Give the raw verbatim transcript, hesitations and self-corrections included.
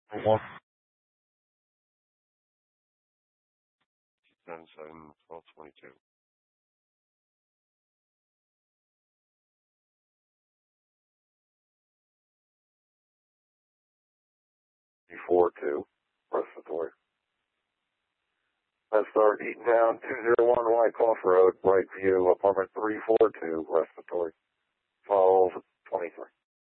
One. Ten seven twelve twenty two. Three four two. Respiratory. Let's start Eatontown two zero one Wyckoff Road, Brightview, apartment three four two, respiratory. twelve twenty three.